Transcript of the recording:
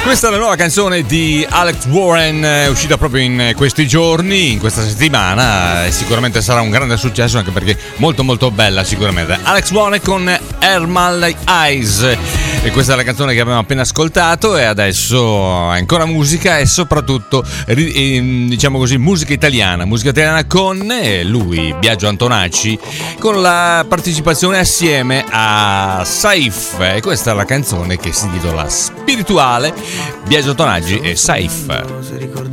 Questa è la nuova canzone di Alex Warren, uscita proprio in questi giorni, in questa settimana, e sicuramente sarà un grande successo, anche perché molto molto bella sicuramente. Alex Warren con Hermal Eyes, e questa è la canzone che abbiamo appena ascoltato, e adesso ancora musica, e soprattutto diciamo così musica italiana con lui, Biagio Antonacci, con la partecipazione assieme a Saif, e questa è la canzone che si intitola Spirituale, Biagio Antonacci e Saif.